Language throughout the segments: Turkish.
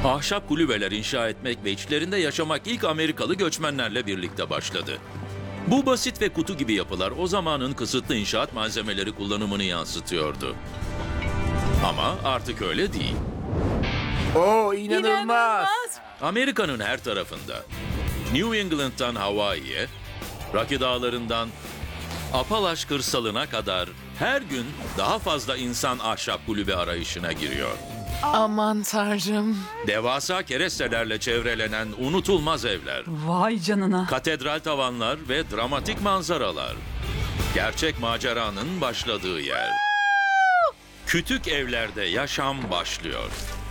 Ahşap kulübeler inşa etmek ve içlerinde yaşamak ilk Amerikalı göçmenlerle birlikte başladı. Bu basit ve kutu gibi yapılar o zamanın kısıtlı inşaat malzemeleri kullanımını yansıtıyordu. Ama artık öyle değil. Oo, inanılmaz. Amerika'nın her tarafında, New England'dan Hawaii'ye, Rocky Dağları'ndan Apalaş kırsalına kadar her gün daha fazla insan ahşap kulübe arayışına giriyor. Aman tanrım. Devasa kerestelerle çevrelenen unutulmaz evler, Vay canına. katedral tavanlar ve dramatik manzaralar. Gerçek maceranın başladığı yer. Kütük evlerde yaşam başlıyor.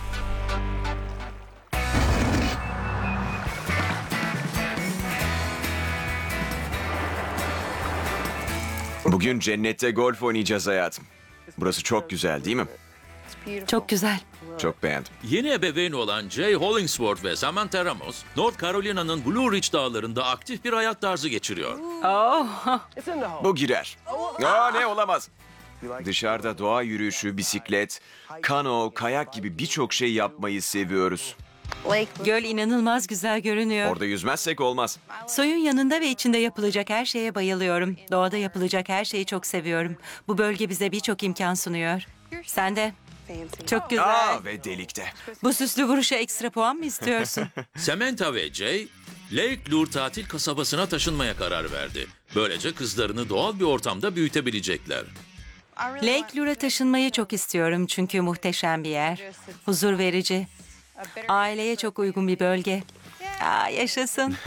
Bugün cennette golf oynayacağız hayatım. Burası çok güzel değil mi? Çok güzel. Çok beğendim. Yeni ebeveyn olan Jay Hollingsworth ve Samantha Ramos, North Carolina'nın Blue Ridge dağlarında aktif bir hayat tarzı geçiriyor. Bu girer. Aa, ne olamaz. Dışarıda doğa yürüyüşü, bisiklet, kano, kayak gibi birçok şey yapmayı seviyoruz. Göl inanılmaz güzel görünüyor. Orada yüzmezsek olmaz. Suyun yanında ve içinde yapılacak her şeye bayılıyorum. Doğada yapılacak her şeyi çok seviyorum. Bu bölge bize birçok imkan sunuyor. Sen de. Çok güzel. Ve delikte. Bu süslü vuruşa ekstra puan mı istiyorsun? Samantha ve Jay, Lake Lure tatil kasabasına taşınmaya karar verdi. Böylece kızlarını doğal bir ortamda büyütebilecekler. Lake Lure'a taşınmayı çok istiyorum çünkü muhteşem bir yer. Huzur verici. Aileye çok uygun bir bölge. Yaşasın.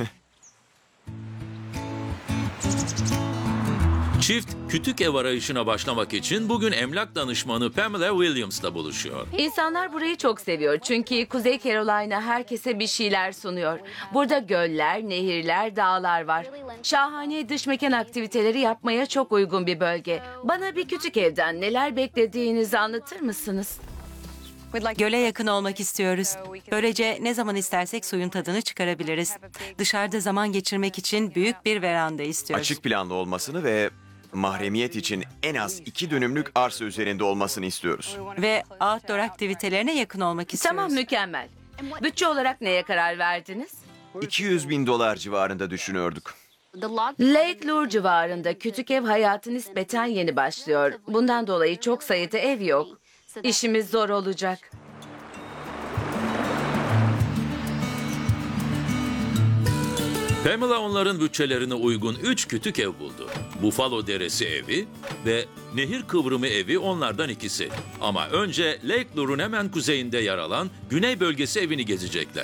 Çift kütük ev arayışına başlamak için bugün emlak danışmanı Pamela Williams'la buluşuyor. İnsanlar burayı çok seviyor çünkü Kuzey Carolina herkese bir şeyler sunuyor. Burada göller, nehirler, dağlar var. Şahane dış mekan aktiviteleri yapmaya çok uygun bir bölge. Bana bir küçük evden neler beklediğinizi anlatır mısınız? Göle yakın olmak istiyoruz. Böylece ne zaman istersek suyun tadını çıkarabiliriz. Dışarıda zaman geçirmek için büyük bir veranda istiyoruz. Açık planlı olmasını ve mahremiyet için en az 2 dönümlük arsa üzerinde olmasını istiyoruz. Ve outdoor aktivitelerine yakın olmak istiyoruz. Tamam, mükemmel. Bütçe olarak neye karar verdiniz? $200,000 civarında düşünüyorduk. Lake Lure civarında küçük ev hayatı nispeten yeni başlıyor. Bundan dolayı çok sayıda ev yok. İşimiz zor olacak. Pamela onların bütçelerine uygun 3 kütük ev buldu. Buffalo Deresi evi ve Nehir Kıvrımı evi onlardan ikisi. Ama önce Lake Lure'un hemen kuzeyinde yer alan Güney Bölgesi evini gezecekler.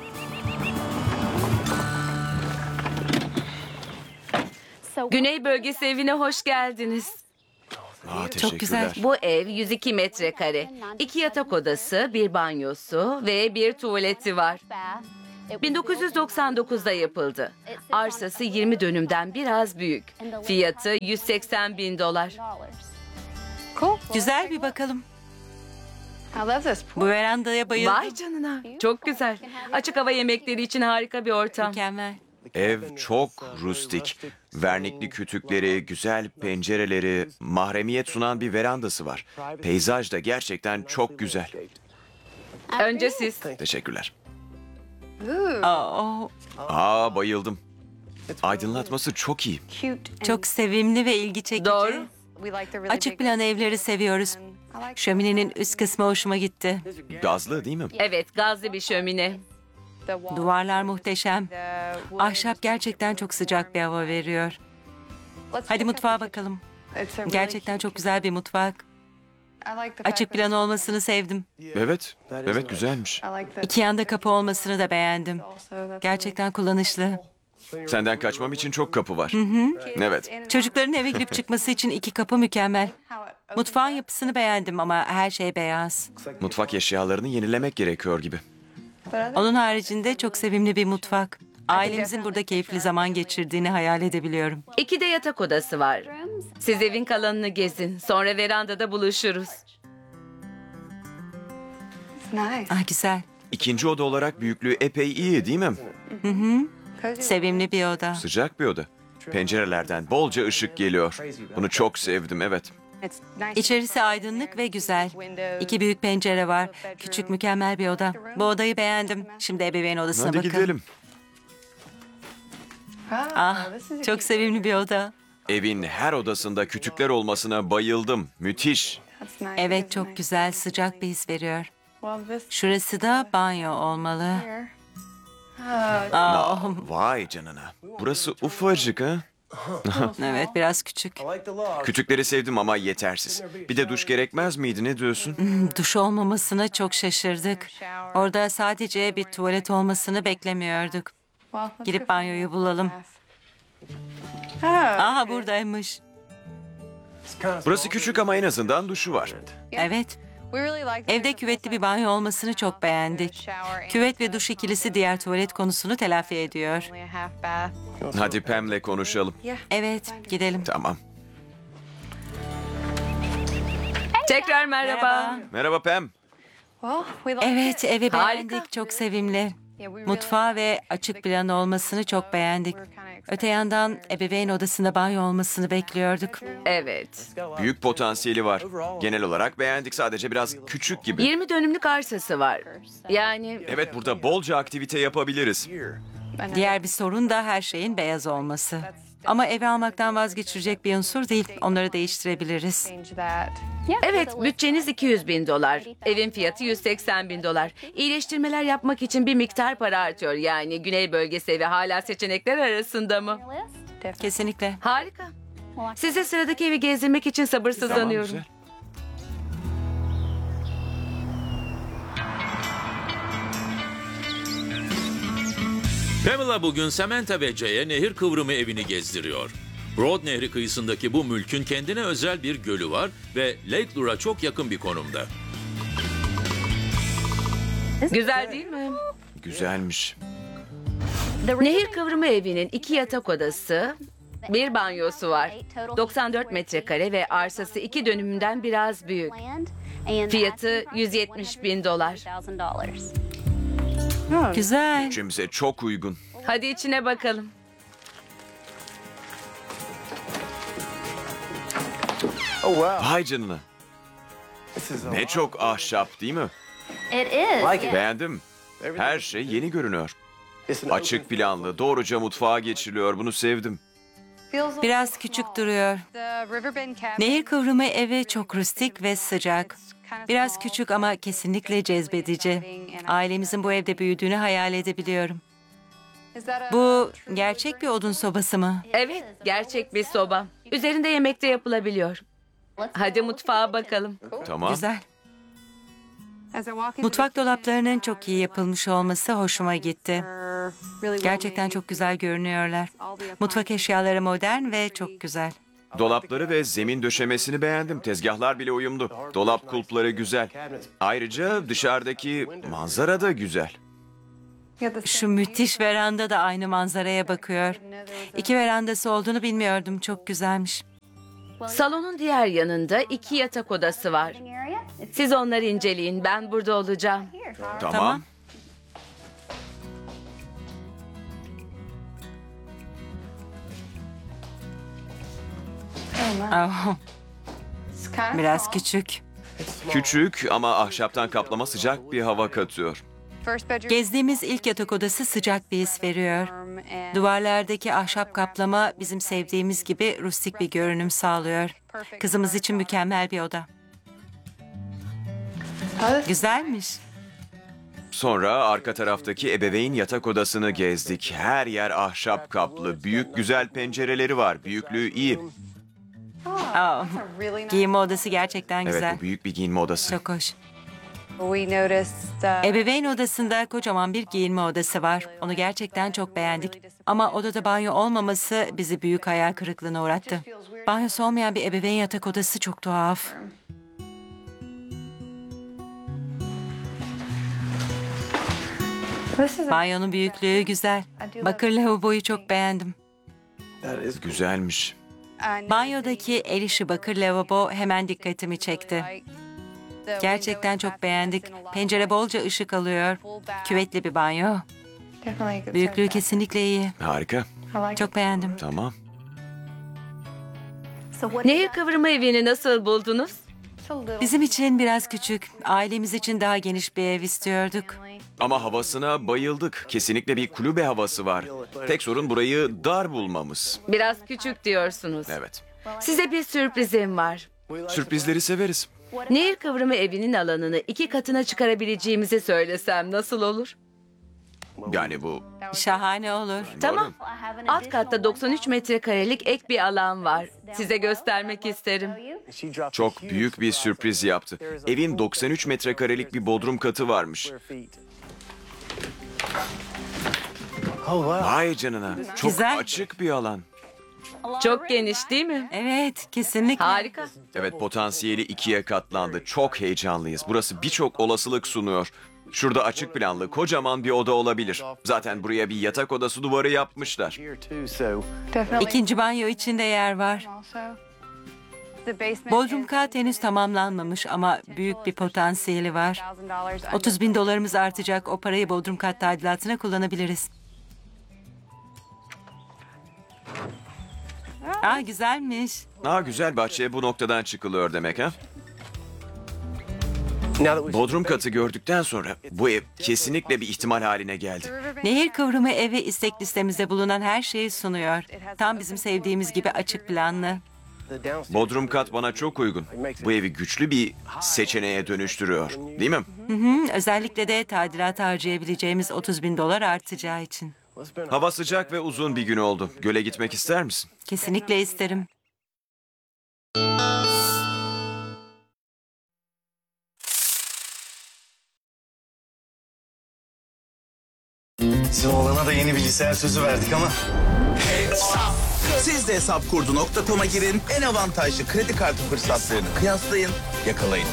Güney Bölgesi evine hoş geldiniz. Teşekkürler. Çok güzel. Bu ev 102 metrekare. 2 yatak odası, bir banyosu ve bir tuvaleti var. 1999'da yapıldı. Arsası 20 dönümden biraz büyük. Fiyatı $180,000. Güzel bir bakalım. Bu verandaya bayıldım. Vay canına. Çok güzel. Açık hava yemekleri için harika bir ortam. Mükemmel. Ev çok rustik. Vernikli kütükleri, güzel pencereleri, mahremiyet sunan bir verandası var. Peyzaj da gerçekten çok güzel. Önce siz. Teşekkürler. Bayıldım. Aydınlatması çok iyi. Çok sevimli ve ilgi çekici. Doğru. Açık plan evleri seviyoruz. Şöminenin üst kısmı hoşuma gitti. Gazlı değil mi? Evet, gazlı bir şömine. Duvarlar muhteşem. Ahşap gerçekten çok sıcak bir hava veriyor. Hadi mutfağa bakalım. Gerçekten çok güzel bir mutfak. Açık plan olmasını sevdim. Evet güzelmiş. İki yanda kapı olmasını da beğendim. Gerçekten kullanışlı. Senden kaçmam için çok kapı var. Evet. Çocukların eve girip çıkması için iki kapı mükemmel. Mutfağın yapısını beğendim ama her şey beyaz. Mutfak eşyalarını yenilemek gerekiyor gibi. Onun haricinde çok sevimli bir mutfak. Ailemizin burada keyifli zaman geçirdiğini hayal edebiliyorum. 2 de yatak odası var. Siz evin kalanını gezin. Sonra verandada buluşuruz. Güzel. İkinci oda olarak büyüklüğü epey iyi değil mi? Sevimli bir oda. Sıcak bir oda. Pencerelerden bolca ışık geliyor. Bunu çok sevdim, evet. İçerisi aydınlık ve güzel. 2 büyük pencere var. Küçük, mükemmel bir oda. Bu odayı beğendim. Şimdi ebeveyn odasına Hadi bakalım. gidelim. Ah, çok sevimli bir oda. Evin her odasında kütükler olmasına bayıldım. Müthiş. Evet, çok güzel, sıcak bir his veriyor. Şurası da banyo olmalı. Aa, Vay canına. Burası ufacık ha. evet, biraz küçük. Kütükleri sevdim ama yetersiz. Bir de duş gerekmez miydi, ne diyorsun? Duş olmamasına çok şaşırdık. Orada sadece bir tuvalet olmasını beklemiyorduk. Gidip banyoyu bulalım. Aha, buradaymış. Burası küçük ama en azından duşu var. Evet. Evde küvetli bir banyo olmasını çok beğendik. Küvet ve duş ikilisi diğer tuvalet konusunu telafi ediyor. Hadi Pam'le konuşalım. Evet, gidelim. Tamam. Tekrar merhaba. Merhaba Pam. Evet, evi Harika. beğendik. Çok sevimli. Mutfağı ve açık plan olmasını çok beğendik. Öte yandan ebeveyn odasında banyo olmasını bekliyorduk. Evet. Büyük potansiyeli var. Genel olarak beğendik, sadece biraz küçük gibi. 20 dönümlük arsası var. Yani Evet, burada bolca aktivite yapabiliriz. Diğer bir sorun da her şeyin beyaz olması. Ama evi almaktan vazgeçirecek bir unsur değil. Onları değiştirebiliriz. evet, bütçeniz 200 bin dolar. Evin fiyatı 180 bin dolar. İyileştirmeler yapmak için bir miktar para artıyor. Yani güney bölgesi evi hala seçenekler arasında mı? Kesinlikle. Harika. Size sıradaki evi gezdirmek için Tamam, sabırsızlanıyorum. güzel. Pamela bugün Samantha ve Jay'e nehir kıvrımı evini gezdiriyor. Broad Nehri kıyısındaki bu mülkün kendine özel bir gölü var ve Lake Lure'a çok yakın bir konumda. Güzel değil mi? Güzelmiş. Nehir kıvrımı evinin 2 yatak odası, bir banyosu var. 94 metrekare ve arsası 2 dönümünden biraz büyük. Fiyatı 170 bin dolar. Güzel. Bütçemize çok uygun. Hadi içine bakalım. Vay canına. Ne çok ahşap değil mi? Beğendim. Her şey yeni görünüyor. Açık planlı, doğruca mutfağa geçiliyor. Bunu sevdim. Biraz küçük duruyor. Nehir kıvrımı evi çok rustik ve sıcak. Biraz küçük ama kesinlikle cezbedici. Ailemizin bu evde büyüdüğünü hayal edebiliyorum. Bu gerçek bir odun sobası mı? Evet, gerçek bir soba. Üzerinde yemek de yapılabiliyor. Hadi mutfağa bakalım. Tamam. Güzel. Mutfak dolaplarının çok iyi yapılmış olması hoşuma gitti. Gerçekten çok güzel görünüyorlar. Mutfak eşyaları modern ve çok güzel. Dolapları ve zemin döşemesini beğendim. Tezgahlar bile uyumlu. Dolap kulpları güzel. Ayrıca dışarıdaki manzara da güzel. Şu müthiş veranda da aynı manzaraya bakıyor. 2 verandası olduğunu bilmiyordum. Çok güzelmiş. Salonun diğer yanında 2 yatak odası var. Siz onları inceleyin, ben burada olacağım. Tamam. Oh, biraz küçük. Küçük ama ahşaptan kaplama sıcak bir hava katıyor. Gezdiğimiz ilk yatak odası sıcak bir his veriyor. Duvarlardaki ahşap kaplama bizim sevdiğimiz gibi rustik bir görünüm sağlıyor. Kızımız için mükemmel bir oda. Güzelmiş. Sonra arka taraftaki ebeveyn yatak odasını gezdik. Her yer ahşap kaplı. Büyük güzel pencereleri var. Büyüklüğü iyi. Oh, giyinme odası gerçekten Evet, güzel. bu büyük bir giyinme odası. Çok hoş. Ebeveyn odasında kocaman bir giyinme odası var. Onu gerçekten çok beğendik. Ama odada banyo olmaması bizi büyük hayal kırıklığına uğrattı. Banyosu olmayan bir ebeveyn yatak odası çok tuhaf. Banyonun büyüklüğü güzel. Bakır lavaboyu çok beğendim. Güzelmiş. Banyodaki el işi bakır lavabo hemen dikkatimi çekti. Gerçekten çok beğendik. Pencere bolca ışık alıyor. Küvetli bir banyo. Büyüklüğü kesinlikle iyi. Harika. Çok beğendim. Tamam. Nehir kıvrımı evini nasıl buldunuz? Bizim için biraz küçük, ailemiz için daha geniş bir ev istiyorduk. Ama havasına bayıldık. Kesinlikle bir kulübe havası var. Tek sorun burayı dar bulmamız. Biraz küçük diyorsunuz. Evet. Size bir sürprizim var. Sürprizleri severiz. Nehir kıvrımı evinin alanını 2 katına çıkarabileceğimizi söylesem nasıl olur? Yani bu Şahane olur. Tamam. Alt katta 93 metrekarelik ek bir alan var. Size göstermek isterim. çok büyük bir sürpriz yaptı. Evin 93 metrekarelik bir bodrum katı varmış. Vay canına. Çok Güzel. açık bir alan. Çok geniş değil mi? Evet, kesinlikle. Harika. Evet, potansiyeli 2'ye katlandı. Çok heyecanlıyız. Burası birçok olasılık sunuyor. Şurada açık planlı kocaman bir oda olabilir. Zaten buraya bir yatak odası duvarı yapmışlar. İkinci banyo için de yer var. Bodrum kat henüz tamamlanmamış ama büyük bir potansiyeli var. 30.000 dolarımız artacak. O parayı bodrum kat tadilatına kullanabiliriz. Aa, güzelmiş. Güzel bahçeye bu noktadan çıkılıyor demek ha? Bodrum katı gördükten sonra bu ev kesinlikle bir ihtimal haline geldi. Nehir kıvrımı evi istek listemizde bulunan her şeyi sunuyor. Tam bizim sevdiğimiz gibi açık planlı. Bodrum kat bana çok uygun. Bu evi güçlü bir seçeneğe dönüştürüyor. Değil mi? Özellikle de tadilat harcayabileceğimiz 30.000 dolar artacağı için. Hava sıcak ve uzun bir gün oldu. Göle gitmek ister misin? Kesinlikle isterim. Bizim oğlana da yeni bilgisayar sözü verdik ama. Siz de hesapkurdu.com'a girin, en avantajlı kredi kartı fırsatlarını kıyaslayın, yakalayın.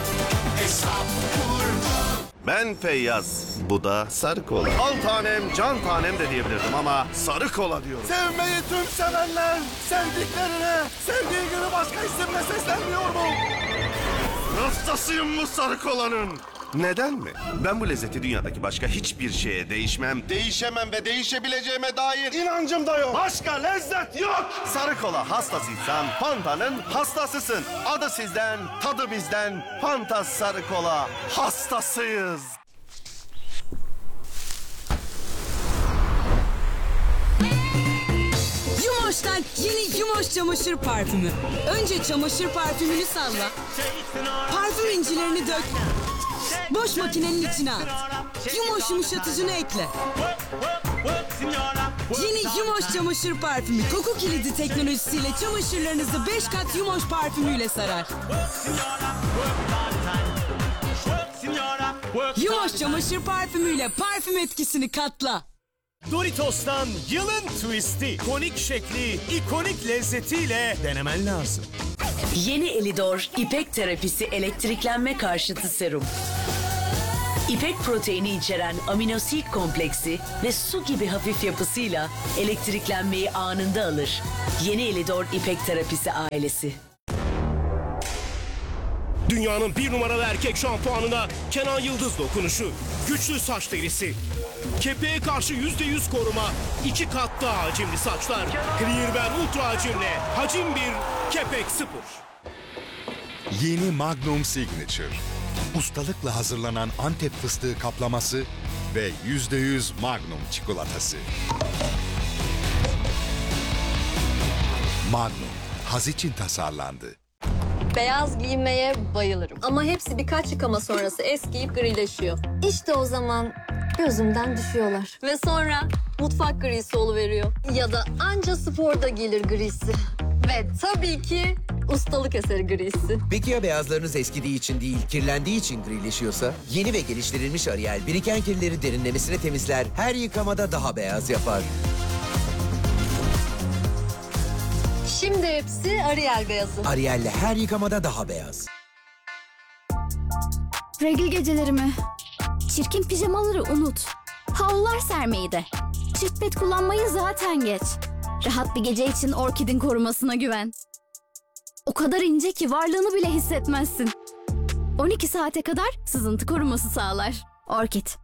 Ben Feyyaz. Bu da sarı kola. Al tanem, can tanem de diyebilirdim ama sarı kola diyorum. Sevmeyi tüm sevenler, sevdiklerine, sevdiği gibi başka isimle seslenmiyor mu? Hastasıyım bu sarı kolanın. Neden mi? Ben bu lezzeti dünyadaki başka hiçbir şeye değişmem. Değişemem ve değişebileceğime dair inancım da yok. Başka lezzet yok. Sarı kola hastasıysan Fanta'nın hastasısın. Adı sizden, tadı bizden. Fanta sarı kola hastasıyız. Yumoş'tan yeni Yumoş çamaşır parfümü. Önce çamaşır parfümünü salla. Parfüm incilerini dök. Boş makinenin içine at. Yumoş yumuşatıcını ekle. Yeni Yumoş çamaşır parfümü koku kilidi teknolojisiyle çamaşırlarınızı 5 kat Yumoş parfümüyle sarar. Yumoş çamaşır parfümüyle parfüm etkisini katla. Doritos'tan yılın twist'i, ikonik şekli, ikonik lezzetiyle denemen lazım. Yeni Elidor İpek terapisi elektriklenme karşıtı serum. İpek proteini içeren aminosit kompleksi ve su gibi hafif yapısıyla elektriklenmeyi anında alır. Yeni Elidor İpek terapisi ailesi. Dünyanın 1 numaralı erkek şampuanına Kenan Yıldız dokunuşu. Güçlü saç derisi. Kepeğe karşı %100 koruma. 2 kat daha hacimli saçlar. Clearwear Ultra hacimle. Hacim 1, kepek 0. Yeni Magnum Signature. Ustalıkla hazırlanan Antep fıstığı kaplaması ve %100 Magnum çikolatası. Magnum, haz için tasarlandı. Beyaz giymeye bayılırım. Ama hepsi birkaç yıkama sonrası eskiyip grileşiyor. İşte o zaman gözümden düşüyorlar. Ve sonra mutfak grisi oluveriyor. Ya da anca sporda gelir grisi. Ve tabii ki ustalık eseri grisi. Peki ya beyazlarınız eskidiği için değil, kirlendiği için grileşiyorsa? Yeni ve geliştirilmiş Ariel biriken kirleri derinlemesine temizler, her yıkamada daha beyaz yapar. Şimdi hepsi Ariel beyazı. Ariel'le her yıkamada daha beyaz. Regl gecelerimi, çirkin pijamaları unut. Havlular sermeyi de. Çift pet kullanmayı zaten geç. Rahat bir gece için Orkid'in korumasına güven. O kadar ince ki varlığını bile hissetmezsin. 12 saate kadar sızıntı koruması sağlar. Orkid.